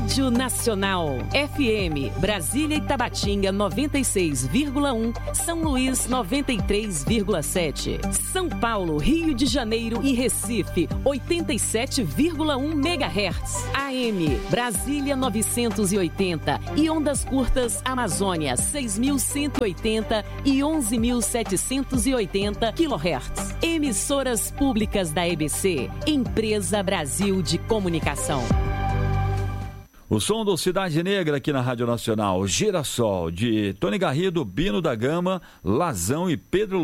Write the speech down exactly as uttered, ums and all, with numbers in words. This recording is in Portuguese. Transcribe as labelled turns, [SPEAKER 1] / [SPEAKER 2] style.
[SPEAKER 1] Rádio Nacional. F M, Brasília e Tabatinga noventa e seis vírgula um, São Luís noventa e três vírgula sete. São Paulo, Rio de Janeiro e Recife oitenta e sete vírgula um megahertz. A M, Brasília novecentos e oitenta e ondas curtas Amazônia seis mil cento e oitenta e onze mil setecentos e oitenta quilohertz. Emissoras públicas da E B C, Empresa Brasil de Comunicação.
[SPEAKER 2] O som do Cidade Negra aqui na Rádio Nacional. Girassol, de Tony Garrido, Bino da Gama, Lazão e Pedro